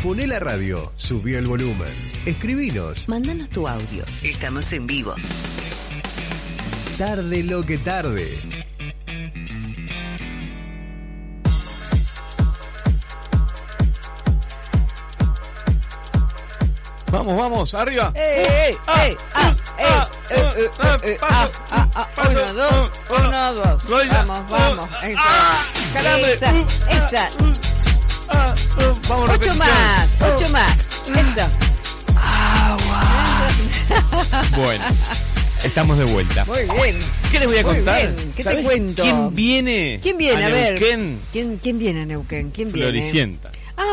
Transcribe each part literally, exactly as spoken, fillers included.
Poné la radio, subí el volumen, escribinos. Mándanos tu audio. Estamos en vivo. Tarde lo que tarde. Vamos, vamos, arriba. ¡Eh, eh, eh! ¡Ah, eh! ¡Eh, eh, eh! ¡Ah, ah, ah! Uno, dos, uno, dos. Vamos, vamos. Esa, esa, esa. Ocho más, ocho más. Eso. Bueno, estamos de vuelta. Muy bien. ¿Qué les voy a Muy contar? bien. ¿Qué te ¿Sabés cuento? ¿Quién viene? ¿Quién viene? A, a ver. Neuquén? ¿Quién, ¿Quién viene a Neuquén? ¿Quién viene? Floricienta. Ah,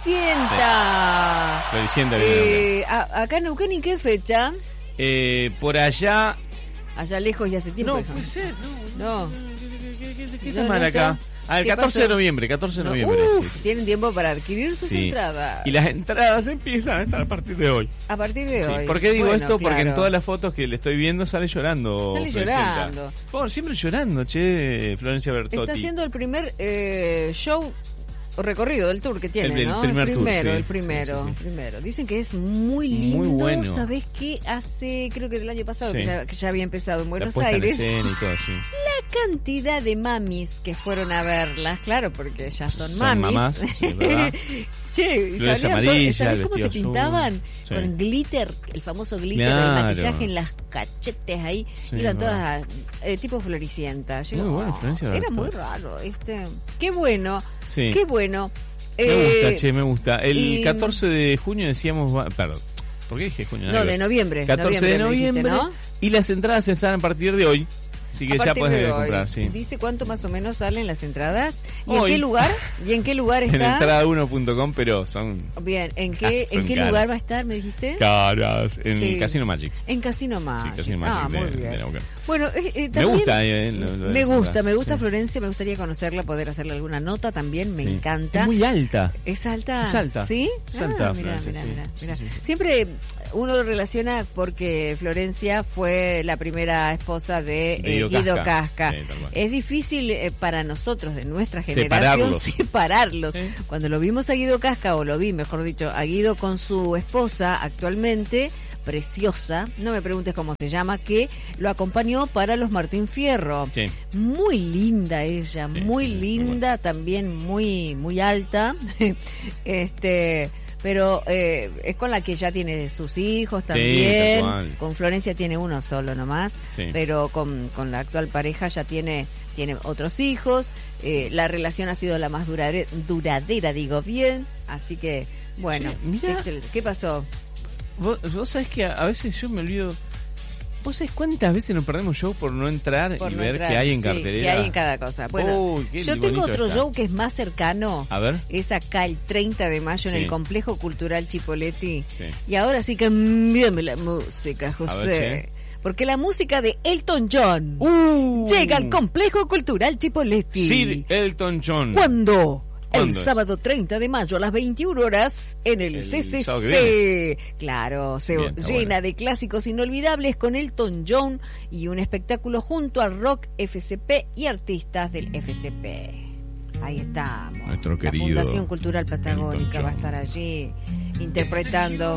Floricienta. Sí. Floricienta viene a Eh, a- acá en Neuquén, ¿y qué fecha? Eh, por allá. Allá lejos y hace tiempo. No, eso. puede ser. No. ¿Qué No, está no mal está. acá? Ah, el ¿Qué catorce pasó? de noviembre, catorce de No, noviembre. uf, sí, sí. tienen tiempo para adquirir sus Sí. entradas. Y las entradas empiezan a estar a partir de hoy. A partir de Sí. hoy. ¿Por qué digo Bueno, esto? Porque en claro. todas las fotos que le estoy viendo sale llorando. Sale Floricienta. llorando. Por siempre llorando, che, Florencia Bertotti. Está haciendo el primer eh, show o recorrido del tour que tiene, El- el ¿no? primer el tour, primero, sí. el primero, Sí, sí, sí. primero. Dicen que es muy lindo. Muy bueno. ¿Sabés qué? Hace, creo que del año pasado, Sí. que, ya, que ya había empezado en La Buenos puesta en Aires. escena y todo, sí. La cantidad de mamis que fueron a verlas, claro, porque ya son, Son mamis. mamás, sí, es verdad. Che, ¿y Flores sabían amarillas, todo- ¿sabés el cómo se vestido azul. pintaban? Sí. Con glitter, el famoso glitter, Claro. el maquillaje en las cachetes ahí. Sí, Iban es todas eh, tipo Floricienta. Yo Muy digo, bueno, oh, Florencia era Bertotti. muy raro, este. Qué bueno, Sí. qué bueno. Me Eh, gusta, che, me gusta. El y- catorce de junio decíamos... va- Perdón, ¿por qué dije junio? Nada No, que de ver. noviembre. catorce de me dijiste, noviembre. ¿no? Y las entradas están a partir de hoy. Así que A ya partir puedes de hoy. comprar, sí. Dice cuánto más o menos salen las entradas. ¿Y Hoy. en qué lugar? ¿Y en qué lugar En está? entrada uno punto com, pero son Bien, ¿en qué, Son ¿en qué caras. lugar va a estar, me dijiste? caras. En Sí. Casino Magic. En Casino Magic. Sí, Casino Magic Ah, de- muy de bien. Neuquén. Bueno, eh, eh, Me también gusta. eh, lo- lo de me las gusta, entradas, me gusta sí. Florencia, me gustaría conocerla, poder hacerle alguna nota también, me Sí. encanta. Es muy alta. ¿Es alta? Es alta. ¿Sí? Es alta, Ah, mira, Florencia, mira, sí. mira, Sí, mira. sí, sí. Siempre uno lo relaciona porque Florencia fue la primera esposa de, De eh, Guido Guido Casca. Casca. Sí, tal cual. Es difícil eh, para nosotros, de nuestra generación, Separarlos. separarlos. Sí. Cuando lo vimos a Guido Casca, o lo vi, mejor dicho, a Guido con su esposa actualmente, preciosa, no me preguntes cómo se llama, que lo acompañó para los Martín Fierro. Sí. Muy linda ella, Sí, muy sí, muy linda, también muy muy alta. este, pero eh, es con la que ya tiene sus hijos también. tal cual. Con Florencia tiene uno solo nomás, Sí. pero con, con la actual pareja ya tiene tiene otros hijos. Eh, la relación ha sido la más durare- duradera, digo bien. Así que, bueno, Sí, mirá. excelente. ¿Qué pasó? Vos, vos sabés que a, a veces yo me olvido. ¿Vos sabés cuántas veces nos perdemos show por no entrar Por y no ver entrar, qué hay en sí, cartelera? qué hay en cada cosa. Bueno, Uy, qué yo tengo bonito otro está. show que es más cercano. A ver. Es acá el treinta de mayo en Sí. el Complejo Cultural Chipoleti. Sí. Y ahora sí que envíame la música, José. ver, che. Porque la música de Elton John Uh, llega al Complejo Cultural Chipoleti. Sir Elton John. ¿Cuándo? El ¿Cuándo es? sábado treinta de mayo a las veintiuna horas en el, El C C sábado que C. Claro, se Bien, está llena bueno. de clásicos inolvidables con Elton John y un espectáculo junto a Rock F C P y artistas del F C P. Ahí estamos. Nuestro La querido Fundación Cultural Elton Patagónica John. va a estar allí interpretando.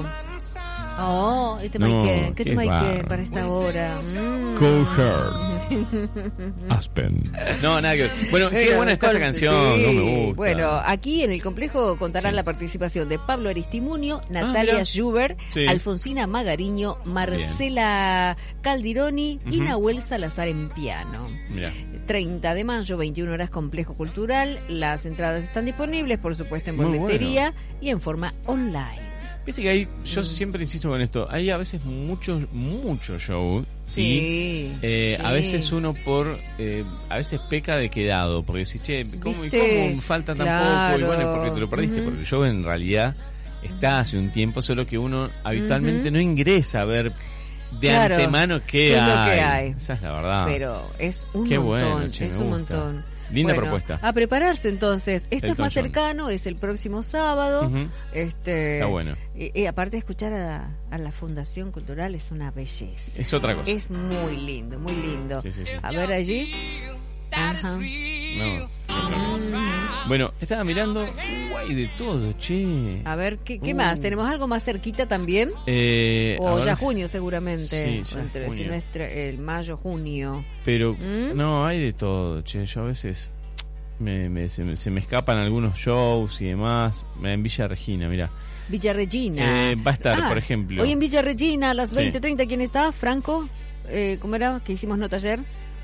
Oh, este No, Mike, ¿qué qué te Mike bárbaro. para esta hora? Mm. Cold Heart. Aspen. No, nada que ver. Bueno, qué Bueno, buena está esta con- canción. sí. No me gusta. Bueno, aquí en el complejo contarán Sí. la participación de Pablo Aristimuño, Natalia mirá. Schubert, Sí. Alfonsina Magariño, Marcela Caldironi y Ujú. Nahuel Salazar en piano. Mirá. treinta de mayo, veintiuna horas, Complejo Cultural. Las entradas están disponibles, por supuesto, en Muy boletería y en forma online. Viste que hay, yo siempre insisto con esto, hay a veces muchos, muchos shows. Sí, Y eh, a sí. veces uno por, eh, a veces peca de quedado, porque si, che, ¿cómo, y ¿Viste? cómo falta tan Claro. poco? Y bueno, porque te lo perdiste, Ujú. porque el show en realidad está hace un tiempo, solo que uno habitualmente no ingresa a ver de Claro. antemano qué, ¿Qué es lo hay. que hay? Esa es la verdad. Pero es un Qué montón, bueno, che, es me un gusta. montón. Linda Bueno, propuesta. A prepararse entonces. Esto es Elton más John. cercano, es el próximo sábado. Ujú. Este, Está bueno. Y, y aparte de escuchar a, a la Fundación Cultural es una belleza. Es otra cosa. Es muy lindo, muy lindo. Sí, sí, sí. A ver allí. Ajá. No, es otra cosa. Mm. Bueno, estaba mirando. Uh, hay de todo, che. A ver, ¿qué, qué Uh. más? ¿Tenemos algo más cerquita también? Eh, a O ver. ya junio seguramente. Sí, ya Entre junio. si no es tra- el mayo, junio. Pero, ¿Mm? no, hay de todo, che. Yo a veces me, me- se, me, se me escapan algunos shows y demás. En Villa Regina, mira. Villa Regina. Eh, va a estar, por ejemplo. Hoy en Villa Regina a las Sí. veinte treinta, ¿quién está? Franco. Eh, ¿Cómo era? Que hicimos nota ayer.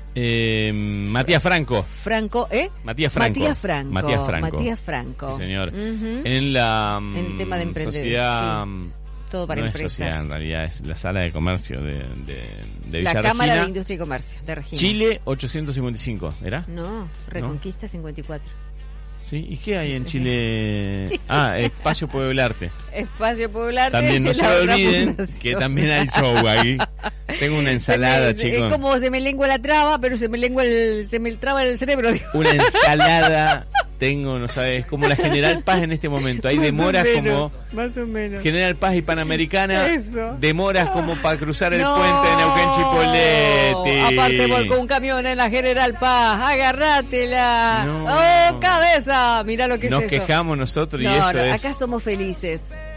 Eh, Matías Franco. Franco, ¿eh? Matías Franco. Matías Franco. Matías Franco. Matías Franco. Sí, señor. Ujú. En la mm, En el tema de emprender, sociedad, sí. mm, Todo para no empresas. es sociedad, en realidad es la sala de comercio de, de, de La Villa Cámara Regina. de Industria y Comercio de Regina. Chile ochocientos cincuenta y cinco, ¿era? No, Reconquista cincuenta y cuatro. Sí, ¿y qué hay en Chile? Ah, Espacio Pueblarte. Espacio Popular. También no de se la lo otra olviden fundación. que también hay show ahí. Tengo una ensalada, Se me- chicos. Es como se me lengua la traba, pero se me lengua el, se me traba el cerebro. digo. Una ensalada tengo, no sabes, como la General Paz en este momento. Hay Más o demoras menos, como más o menos. General Paz y Panamericana. Eso. Demoras como para cruzar el No, puente de Neuquén Chipoleti. Aparte volcó un camión en la General Paz, agárratela. No. Oh, cabeza, mira lo que Nos es eso. quejamos nosotros y No, eso no, es. acá somos felices.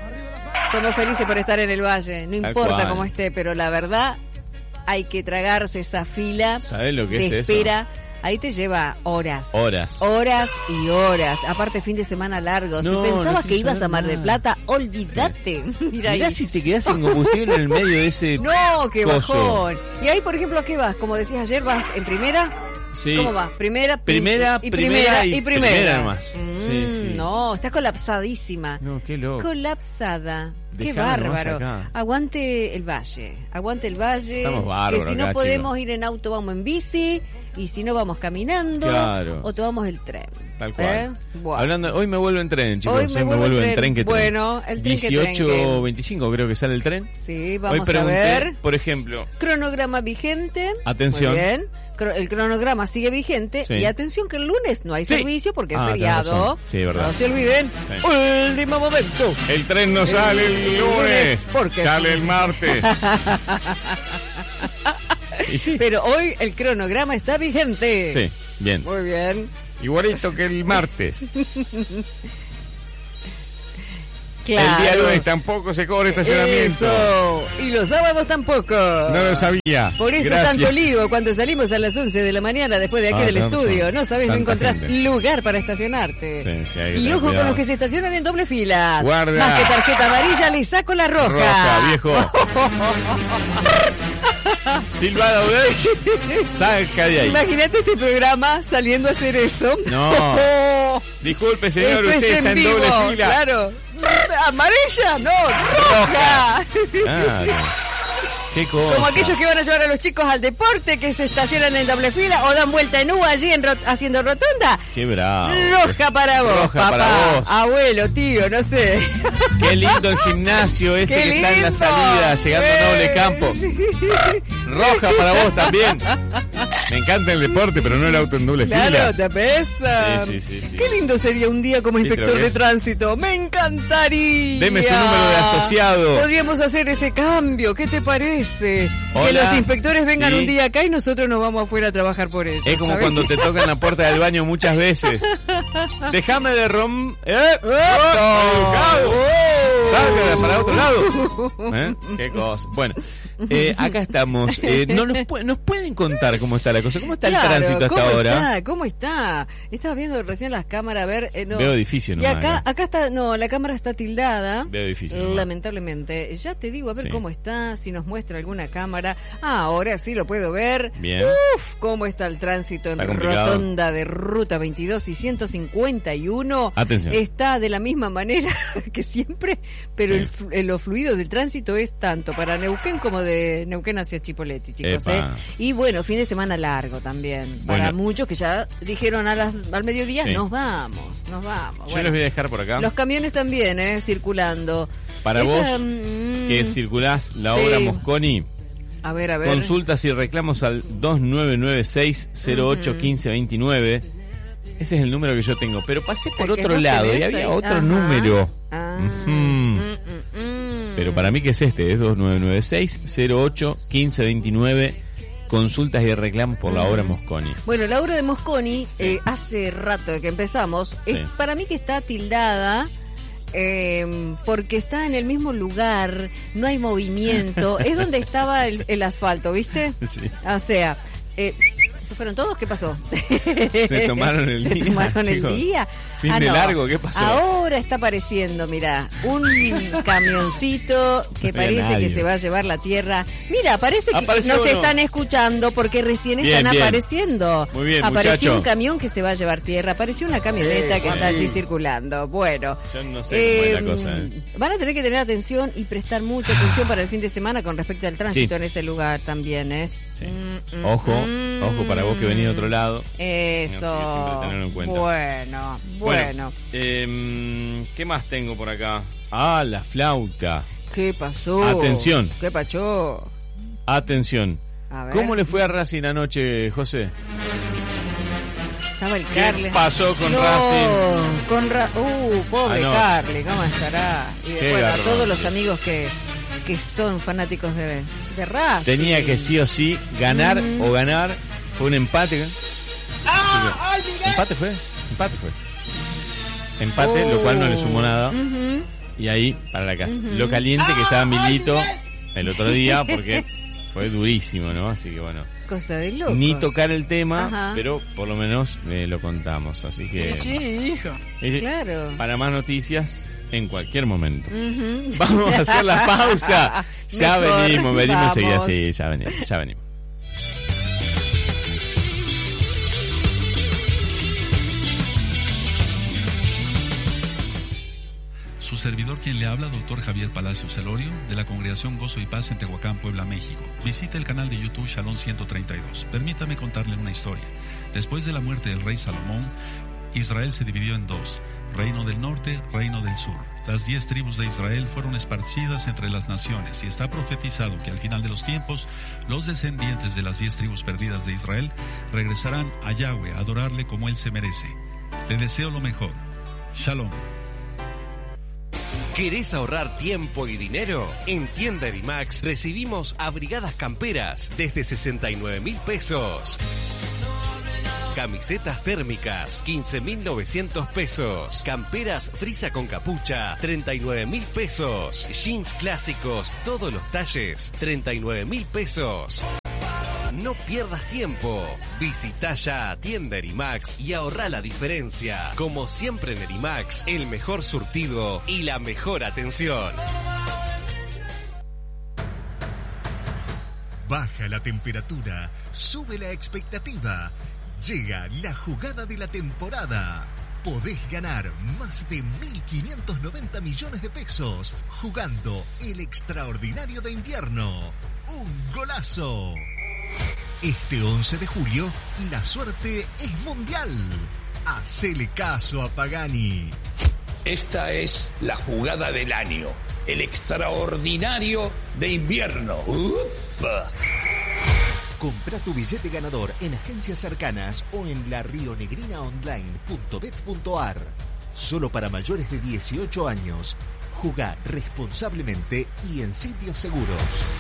Somos felices por estar en el valle, no Tal importa cual. cómo esté, pero la verdad hay que tragarse esa fila ¿Sabés lo que de es eso? espera. Ahí te lleva horas. Horas. Horas y horas. Aparte, fin de semana largo. No, si pensabas no que quiero ibas a saber Mar del nada. Plata, olvídate. Mira ahí. Mirá si te quedás sin combustible en el medio de ese. No, qué coso. bajón. Y ahí, por ejemplo, ¿a qué vas? Como decías ayer, ¿vas en primera? Sí. ¿Cómo vas? Primera, Primera, y primera primera, y y primera. primera nomás. Mm, Sí, sí. No, estás colapsadísima. No, qué loco. Colapsada. Qué Dejame nomás bárbaro. acá. Aguante el valle. Aguante el valle. Estamos bárbaros Que si no acá, podemos chicos. ir en auto, vamos en bici. Y si no, vamos caminando. Claro. O tomamos el tren. Tal cual. ¿Eh? Buah. Hablando, hoy me vuelvo en tren, chicos. Hoy me vuelvo en tren. tren. ¿Qué tren? Bueno, el tren que tren dieciocho que- veinticinco creo que sale el tren. Sí, Hoy vamos a pregunté, ver. por ejemplo, Cronograma vigente. Atención. Muy bien. Cro- El cronograma sigue vigente. Sí. Y atención que el lunes no hay Sí. servicio porque es Ah, tenés feriado. razón. Sí, verdad. No se olviden. Sí. Último momento. el tren no sale el lunes, ¿Por qué? sale el martes. Y sí, Pero hoy el cronograma está vigente. sí, bien. Muy bien. Igualito que el martes. Claro. El día lunes tampoco se cobra estacionamiento. Eso. Y los sábados tampoco. No lo sabía. Por eso Gracias. tanto lío cuando salimos a las once de la mañana después de aquí Ah, del tenés estudio. razón. No sabes, no Tanta encontrás gente. lugar para estacionarte. Sí, sí, hay que y tener ojo con cuidado. los que se estacionan en doble fila. Guarda. Más que tarjeta amarilla, le saco la roja. Roja, viejo. Silvada Udey, saca de ahí. Imagínate este programa saliendo a hacer eso. No. Disculpe, señor, Esto es usted está en vivo, doble fila. Claro. Amarilla, no, roja. Claro. Qué cosa. Como aquellos que van a llevar a los chicos al deporte, que se estacionan en doble fila o dan vuelta en U allí en rot- haciendo rotonda. Qué bravo. Roja para vos, Roja papá, para vos. abuelo, tío, no sé. Qué lindo el gimnasio ese ¡Qué que está en la lindo! salida, llegando a Noble Campo. Roja para vos también. Me encanta el deporte, pero no el auto en doble Claro, fila. te pesa. Sí, sí, sí, sí. Qué lindo sería un día como Sí, inspector creo que de es. tránsito. Me encantaría. Deme su número de asociado. Podríamos hacer ese cambio. ¿Qué te parece? Que Hola. los inspectores vengan Sí. un día acá y nosotros nos vamos afuera a trabajar por ellos. Es como ¿sabes? cuando te tocan la puerta del baño muchas veces. Déjame de rom... ¡Eh! ¡Oh! ¡Salga para otro lado! ¿Eh? ¡Qué cosa! Bueno, eh, acá estamos. Eh, no nos, pu- nos pueden contar cómo está la cosa. ¿Cómo está Claro, el tránsito hasta ¿cómo ahora? Está? ¿Cómo está? Estaba viendo recién las cámaras, a ver... eh, no. Veo edificio Y nomás, acá, acá. acá está, no, la cámara está tildada. Veo edificio nomás. Lamentablemente. Ya te digo, a ver Sí. cómo está, si nos muestra alguna cámara. Ah, ahora sí lo puedo ver. Bien. Uf, cómo está el tránsito en Está complicado. Rotonda de Ruta veintidós y ciento cincuenta y uno. Atención. Está de la misma manera que siempre, pero Sí. el, flu- eh, lo fluido del tránsito es tanto para Neuquén como de Neuquén hacia Chipoleti, chicos. Epa. ¿eh? Y bueno, fin de semana largo también. Para Bueno. muchos que ya dijeron a las, al mediodía, Sí. nos vamos, nos vamos. Yo Bueno, les voy a dejar por acá. los camiones también, ¿eh? Circulando. Para Esa, vos, mm, que circulás la sí. obra Mosconi, A ver, a ver. consultas y reclamos al dos nueve nueve seis cero ocho uno cinco dos nueve. Ese es el número que yo tengo. Pero pasé por El que otro vos lado y tenés había ahí. otro Ajá. número. Ah, Ujú. mm, mm, mm. Pero para mí que es este, es dos nueve nueve seis cero ocho uno cinco dos nueve. consultas y reclamos por la obra Mosconi. Bueno, la obra de Mosconi, sí. eh, hace rato que empezamos, sí. es para mí que está tildada... Eh, porque está en el mismo lugar, no hay movimiento, es donde estaba el, el asfalto, ¿viste? Sí. O sea, eh, ¿se fueron todos? ¿Qué pasó? Se tomaron el ¿Se día. ¿Se tomaron chicos. el día? Fin ah, de no. largo, ¿qué pasó? Ahora está apareciendo, mira, un camioncito que no parece nadie. que se va a llevar la tierra. Mira, parece que Apareció nos uno. están escuchando porque recién bien, están bien. apareciendo. Muy bien, Apareció muchacho. un camión que se va a llevar tierra, apareció una camioneta Eh, que está sí. allí circulando. Bueno, yo no sé cómo eh, es la cosa. ¿eh? Van a tener que tener atención y prestar mucha atención para el fin de semana con respecto al tránsito Sí. en ese lugar también, ¿eh? Sí. Mm, mm, Ojo, mm, ojo para vos que venís de otro lado. Eso. Así que siempre tenerlo en cuenta. Bueno, bueno. Bueno, eh, ¿qué más tengo por acá? Ah, la flauta. ¿Qué pasó? Atención. ¿Qué pasó? Atención. A ver. ¿Cómo le fue a Racing anoche, José? Estaba el ¿Qué Carly. pasó con no, Racing? Con Ra uh, pobre Ah, no. Carly, ¿cómo estará? Y Qué después a garrón. todos los amigos que, que son fanáticos de, de Racing. Tenía que sí o sí ganar Mm. o ganar. Fue un empate. ¡Ah! ¡Ay, Miguel! ¿Empate fue? Empate fue. Empate, lo cual no le sumó nada. Ujú. Y ahí, para la casa. Ujú. Lo caliente que estaba ¡Ah! Milito ¡Ay, el otro día, porque fue durísimo, ¿no? Así que bueno. Cosa de locos. Ni tocar el tema, Ajá. pero por lo menos eh, lo contamos. Así que. Sí, hijo. eh, Claro. Para más noticias, en cualquier momento. Ujú. Vamos a hacer la pausa. Ya Mejor, venimos, venimos enseguida. vamos. Sí, ya venimos, ya venimos. Su servidor quien le habla, doctor Javier Palacios Elorio, de la Congregación Gozo y Paz en Tehuacán, Puebla, México. Visite el canal de YouTube Shalom ciento treinta y dos. Permítame contarle una historia. Después de la muerte del rey Salomón, Israel se dividió en dos, reino del norte, reino del sur. Las diez tribus de Israel fueron esparcidas entre las naciones y está profetizado que al final de los tiempos, los descendientes de las diez tribus perdidas de Israel regresarán a Yahweh a adorarle como él se merece. Le deseo lo mejor. Shalom. ¿Querés ahorrar tiempo y dinero? En Tienda Edimax recibimos abrigadas camperas desde sesenta y nueve mil pesos. Camisetas térmicas, quince mil novecientos pesos. Camperas frisa con capucha, treinta y nueve mil pesos. Jeans clásicos, todos los talles, treinta y nueve mil pesos. No pierdas tiempo. Visita ya a Tienda Erimax y ahorra la diferencia. Como siempre en Erimax, el mejor surtido y la mejor atención. Baja la temperatura, sube la expectativa. Llega la jugada de la temporada. Podés ganar más de mil quinientos noventa millones de pesos jugando el extraordinario de invierno. ¡Un golazo! Este once de julio, la suerte es mundial. Hacele caso a Pagani. Esta es la jugada del año, el extraordinario de invierno. ¡Upa! Compra tu billete ganador en agencias cercanas o en la rionegrina online punto bet punto ar. Solo para mayores de dieciocho años. Jugá responsablemente y en sitios seguros.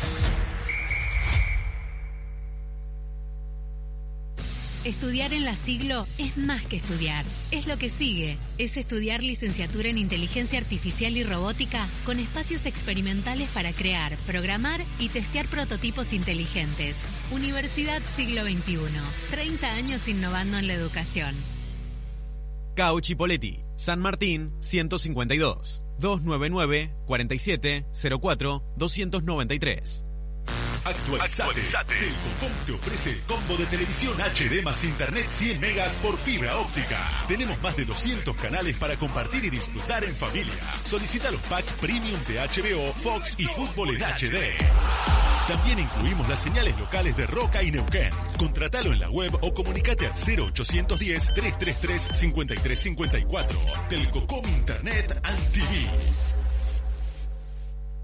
Estudiar en la Siglo es más que estudiar, es lo que sigue. Es estudiar licenciatura en Inteligencia Artificial y Robótica con espacios experimentales para crear, programar y testear prototipos inteligentes. Universidad Siglo veintiuno, treinta años innovando en la educación. Cauchipoletti, San Martín ciento cincuenta y dos, dos nueve nueve, cuarenta y siete, cero cuatro, doscientos noventa y tres. Actualizate. Actualizate. Telcocom te ofrece el combo de televisión H D más internet cien megas por fibra óptica. Tenemos más de doscientos canales para compartir y disfrutar en familia. Solicita los packs premium de H B O, Fox y Fútbol en H D. También incluimos las señales locales de Roca y Neuquén. Contratalo en la web o comunicate al cero ochocientos diez, trescientos treinta y tres, cincuenta y tres cincuenta y cuatro. Telcocom Internet and T V.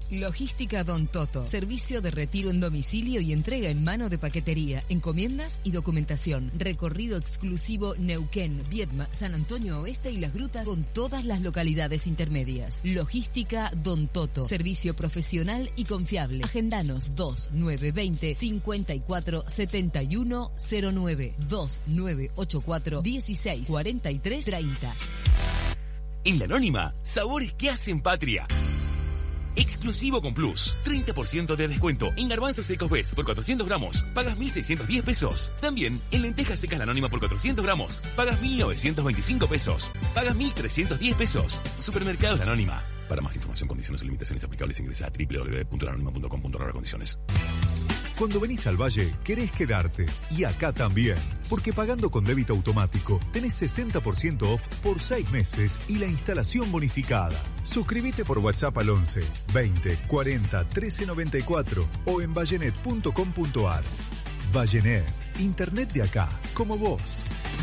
Logística Don Toto. Servicio de retiro en domicilio y entrega en mano de paquetería, encomiendas y documentación. Recorrido exclusivo Neuquén, Viedma, San Antonio Oeste y Las Grutas con todas las localidades intermedias. Logística Don Toto. Servicio profesional y confiable. Agendanos dos nueve dos cero cinco cuatro siete uno cero nueve dos nueve ocho cuatro uno seis cuatro tres tres cero. En La Anónima, sabores que hacen patria. Exclusivo con Plus, treinta por ciento de descuento en garbanzos secos Best por cuatrocientos gramos, pagas mil seiscientos diez pesos. También en lentejas secas La Anónima por cuatrocientos gramos, pagas mil novecientos veinticinco pesos, pagas mil trescientos diez pesos. Supermercados La Anónima. Para más información, condiciones y limitaciones aplicables, ingresa a doble u doble u doble u punto la anónima punto com punto a r condiciones. Cuando venís al Valle, querés quedarte. Y acá también. Porque pagando con débito automático, tenés sesenta por ciento off por seis meses y la instalación bonificada. Suscríbete por WhatsApp al once veinte cuarenta trece noventa y cuatro o en vallenet punto com punto a r. Vallenet, internet de acá, como vos.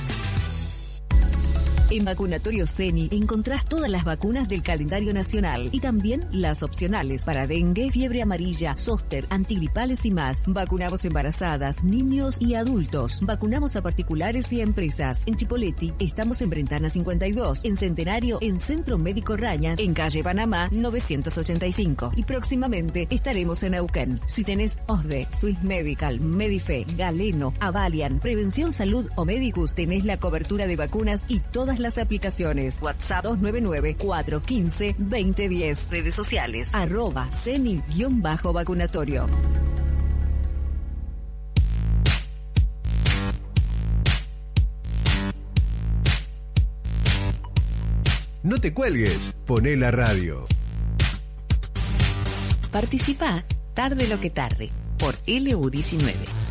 En Vacunatorio Ceni encontrás todas las vacunas del calendario nacional y también las opcionales para dengue, fiebre amarilla, zóster, antigripales y más. Vacunamos embarazadas, niños y adultos. Vacunamos a particulares y a empresas. En Chipoleti estamos en Brentana cincuenta y dos, en Centenario en Centro Médico Raña, en calle Panamá novecientos ochenta y cinco. Y próximamente estaremos en Neuquén. Si tenés O S D E, Swiss Medical, Medife, Galeno, Avalian, Prevención Salud o Medicus, tenés la cobertura de vacunas y todas las aplicaciones. WhatsApp dos nueve nueve cuatro uno cinco dos cero uno cero. Redes sociales arroba ceni-vacunatorio. No te cuelgues, poné la radio. Participa tarde lo que tarde por L U diecinueve.